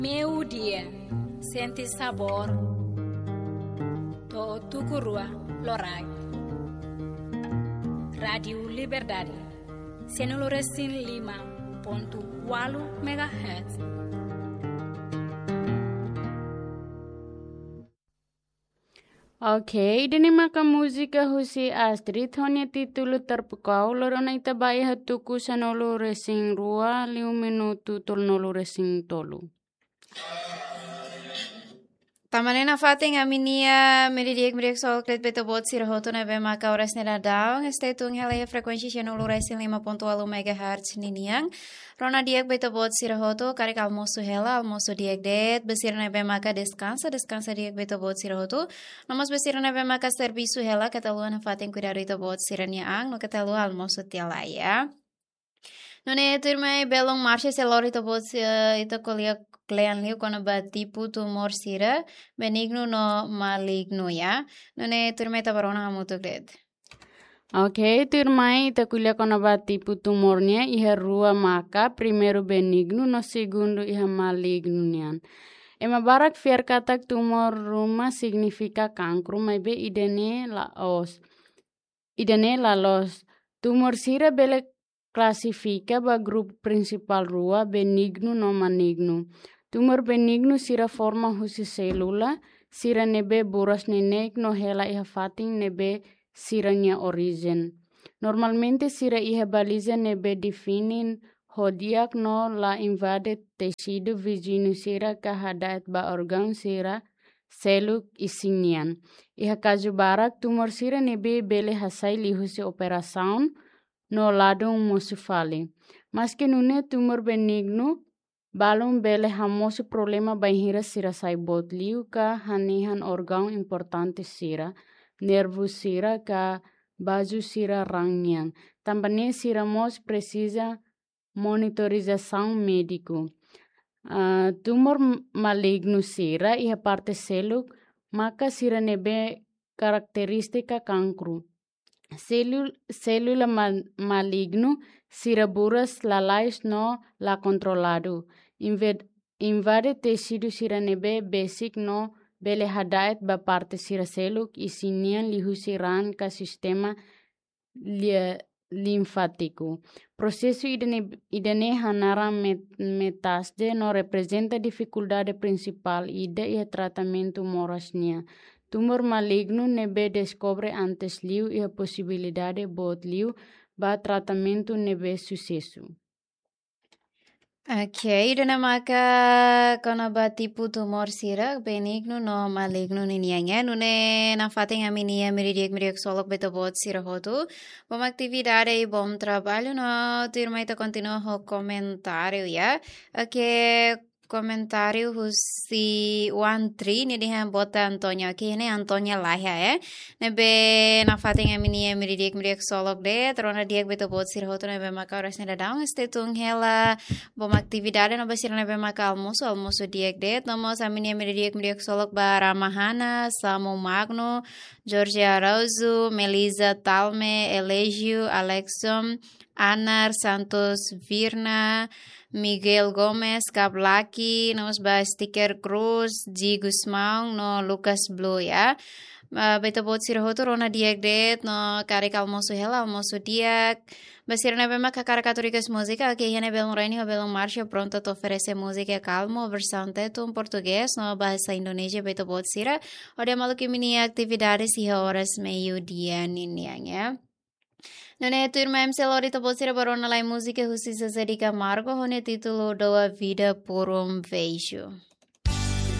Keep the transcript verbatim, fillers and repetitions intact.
Meu dia, senti sabor, to tukurua lorai. Radio Liberdade, Senoloresin lima ponto walu megahertz. Okay, dini maka musika husi Astrid honya titulu terpukau lorona ita bai hatuku sanolo resing rua liu minutu tolnolo resing tolu. Tamanena fating aminia meridiek meridiek sol klet beto bot sir hoto na be maka oras nela daung este tung hele frekuensi channel resin lima ponto walu megahertz niniang rona diek beto bot sir hoto karek almosu hela almosu diek det besir na be maka descansa descansa diek beto bot sir hoto nomos besir na be maka servisu hela kataluan fating kuidarito bot sirania ang no katalu almosu tialaya nune turmai belong marche selori to bot ito kolia Klean liu kono ba tipu tumor sira benigno no maligno ya. Nune turmai tabarona hamutu gred. Okay, turmai ita kulia kono ba tipu tumornya iha rua maka primero benigno no segundo iha maligno nian. Ema barak fiar katak tumor ruma significa cancro mai be idene la os. Idene la los. Tumor sira bele clasifica ba grupo principal rua benigno no maligno. Tumor benigno sira forma husi selula, sira nebe boras nenek no hela iha fating nebe siranya origin. Normalmente sira iha baliza nebe definin hodiak no la invade tecido vigino sira kahadaet ba organ sira seluk isinian. Iha kazu barak tumor sira nebe bele hasai lihusi operasaun no ladong musufale. Maski nune tumor benigno balong bele hamosu problema bahira sira sai bot liu ka hanihan organ importante sira, nervus sira ka baju sira rangian. Tambane sira mos precisa monitorização médico. Uh, tumor maligno sira iha parte seluk maka sira nebe karakteristika cancro. Selul, célula mal, maligno sira buras lalais no la controlado. Inved, invade tecido sira nebe basic no bele hadaet ba parte sira seluk isinian lihusiran ka sistema li, linfático. Processo idene, idene hanara met, metasde no representa dificuldade principal ida e tratamento morasnia. Tumor maligno nebe descobre antes liu e a possibilidade bot liu ba tratamento nebe sucesso. Okay, dana maka kono ba tipu tumor sira benigno no maligno ninianya nune na fating aminia meridiek meridiek solok beto bot sira hotu bom atividade e bom trabalho no turma ita continua ho comentário ya. Okay, comentário husi one three ni dihan bota Antonia que ne Antonia lahia eh nebe na fating amini meridiek meridiek solok de trona diek beto bot sir hoto nebe maka oras neda daung este tung hela bom aktividade no basir nebe maka almoço almoço diek de nomos amini meridiek meridiek solok ba Ramahana Samu Magno Jorge Arauzo Melisa Talme Elegio Alexom Anar Santos Virna Miguel Gomes, Kablaki, nos ba Sticker Cruz, G. Guzmão, no Lucas Blue ya. Uh, beto bot sir hoto rona diek det no karek almoço hela almoço diek. Basir na bema kakaracaturicas música que hene belong reini ho belong marcha pronto to oferece música calmo versão teto em português no bahasa Indonesia beto bot sira. Ode maluki mini atividades e horas meio-dia ninianya. None turma M C Lori to bosira barona lai música husi Zezé Camargo hone título Doa Vida por um Beijo.